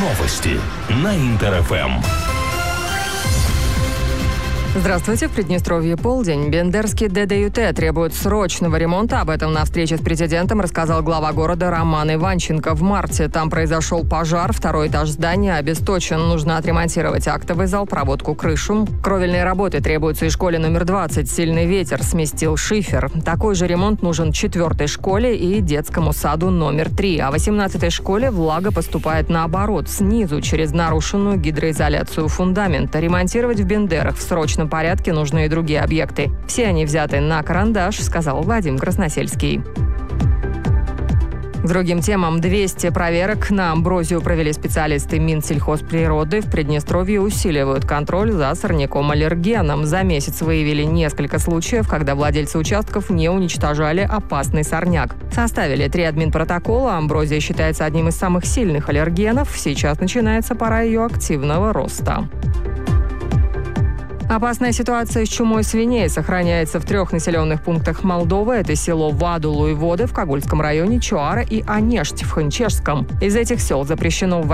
Новости на Интер-ФМ. Здравствуйте, в Приднестровье полдень. Бендерский ДДЮТ требует срочного ремонта. Об этом на встрече с президентом рассказал глава города Роман Иванченко. В марте там произошел пожар, второй этаж здания обесточен. Нужно отремонтировать актовый зал, проводку, крышу. Кровельные работы требуются и школе номер 20. Сильный ветер сместил шифер. Такой же ремонт нужен 4-й школе и детскому саду номер 3. А 18-й школе влага поступает наоборот, снизу, через нарушенную гидроизоляцию фундамента. Ремонтировать в Бендерах в срочном порядке нужны и другие объекты. Все они взяты на карандаш, сказал Вадим Красносельский. К другим темам. 200 проверок на амброзию провели специалисты Минсельхозприроды. В Приднестровье усиливают контроль за сорняком-аллергеном. За месяц выявили несколько случаев, когда владельцы участков не уничтожали опасный сорняк. Составили 3 админпротокола. Амброзия считается одним из самых сильных аллергенов. Сейчас начинается пора ее активного роста. Опасная ситуация с чумой свиней сохраняется в 3 населенных пунктах Молдовы. Это село Вадулу и Воды в Кагульском районе, Чуара и Анешть в Ханчешском. Из этих сел запрещено